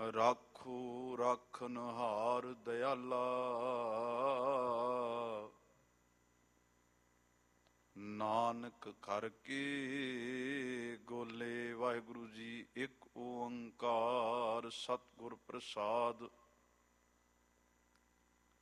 ਰਾਖੋ ਰਾਖਨਹਾਰ ਦਇਆਲਾ, ਨਾਨਕ ਕਰ ਕੇ ਗੋਲੇ। ਵਾਹਿਗੁਰੂ ਜੀ। ਇੱਕ ਓੰਕਾਰ ਸਤਿਗੁਰ ਪ੍ਰਸਾਦ।